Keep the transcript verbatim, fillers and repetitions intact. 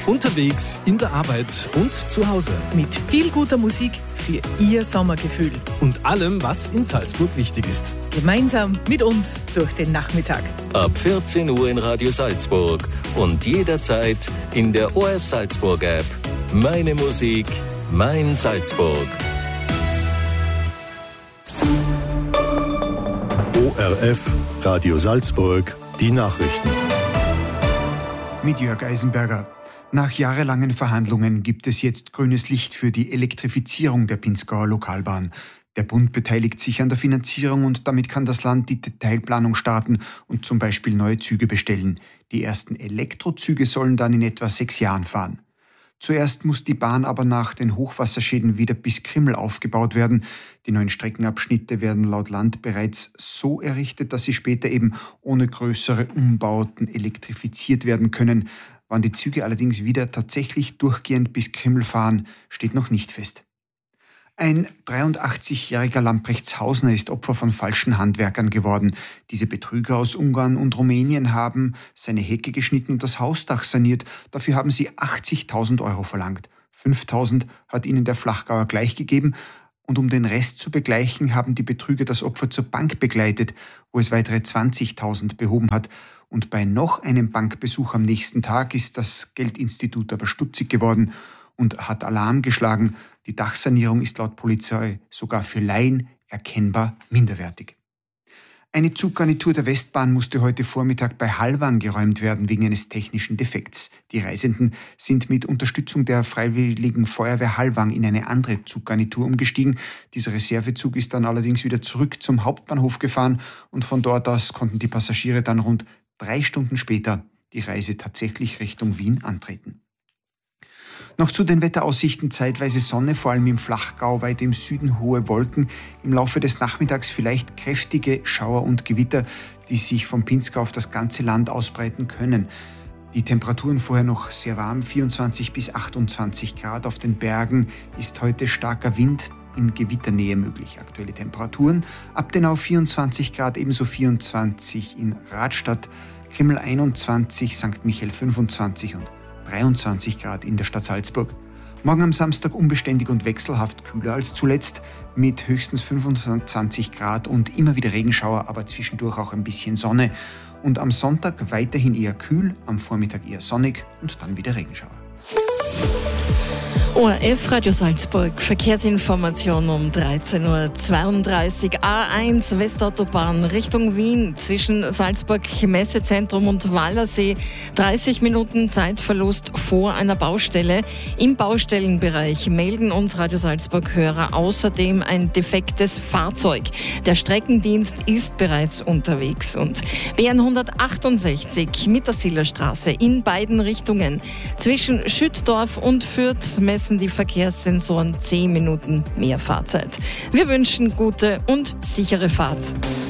Unterwegs, in der Arbeit und zu Hause. Mit viel guter Musik für Ihr Sommergefühl. Und allem, was in Salzburg wichtig ist. Gemeinsam mit uns durch den Nachmittag. Ab vierzehn Uhr in Radio Salzburg und jederzeit in der O R F Salzburg App. Meine Musik, mein Salzburg. O R F, Radio Salzburg, die Nachrichten. Mit Jörg Eisenberger. Nach jahrelangen Verhandlungen gibt es jetzt grünes Licht für die Elektrifizierung der Pinzgauer Lokalbahn. Der Bund beteiligt sich an der Finanzierung und damit kann das Land die Detailplanung starten und zum Beispiel neue Züge bestellen. Die ersten Elektrozüge sollen dann in etwa sechs Jahren fahren. Zuerst muss die Bahn aber nach den Hochwasserschäden wieder bis Krimml aufgebaut werden. Die neuen Streckenabschnitte werden laut Land bereits so errichtet, dass sie später eben ohne größere Umbauten elektrifiziert werden können. Wann die Züge allerdings wieder tatsächlich durchgehend bis Krimml fahren, steht noch nicht fest. Ein dreiundachtzigjähriger Lamprechtshausener ist Opfer von falschen Handwerkern geworden. Diese Betrüger aus Ungarn und Rumänien haben seine Hecke geschnitten und das Hausdach saniert. Dafür haben sie achtzigtausend Euro verlangt. fünftausend hat ihnen der Flachgauer gleich gegeben. Und um den Rest zu begleichen, haben die Betrüger das Opfer zur Bank begleitet, wo es weitere zwanzigtausend behoben hat. Und bei noch einem Bankbesuch am nächsten Tag ist das Geldinstitut aber stutzig geworden und hat Alarm geschlagen. Die Dachsanierung ist laut Polizei sogar für Laien erkennbar minderwertig. Eine Zuggarnitur der Westbahn musste heute Vormittag bei Hallwang geräumt werden wegen eines technischen Defekts. Die Reisenden sind mit Unterstützung der Freiwilligen Feuerwehr Hallwang in eine andere Zuggarnitur umgestiegen. Dieser Reservezug ist dann allerdings wieder zurück zum Hauptbahnhof gefahren und von dort aus konnten die Passagiere dann rund drei Stunden später die Reise tatsächlich Richtung Wien antreten. Noch zu den Wetteraussichten: zeitweise Sonne, vor allem im Flachgau, weit im Süden hohe Wolken. Im Laufe des Nachmittags vielleicht kräftige Schauer und Gewitter, die sich vom Pinzgau auf das ganze Land ausbreiten können. Die Temperaturen vorher noch sehr warm, vierundzwanzig bis achtundzwanzig Grad. Auf den Bergen ist heute starker Wind in Gewitternähe möglich. Aktuelle Temperaturen: Abtenau vierundzwanzig Grad, ebenso vierundzwanzig in Radstadt, Krimml einundzwanzig, Sankt Michael fünfundzwanzig und dreiundzwanzig Grad in der Stadt Salzburg. Morgen am Samstag unbeständig und wechselhaft kühler als zuletzt mit höchstens fünfundzwanzig Grad und immer wieder Regenschauer, aber zwischendurch auch ein bisschen Sonne. Und am Sonntag weiterhin eher kühl, am Vormittag eher sonnig und dann wieder Regenschauer. O R F Radio Salzburg, Verkehrsinformation um dreizehn Uhr zweiunddreißig. A eins Westautobahn Richtung Wien zwischen Salzburg Messezentrum und Wallersee. dreißig Minuten Zeitverlust vor einer Baustelle. Im Baustellenbereich melden uns Radio Salzburg Hörer außerdem ein defektes Fahrzeug. Der Streckendienst ist bereits unterwegs. Und B N hundertachtundsechzig Mittersillerstraße in beiden Richtungen. Zwischen Schüttdorf und Fürth messen die Verkehrssensoren zehn Minuten mehr Fahrzeit. Wir wünschen gute und sichere Fahrt.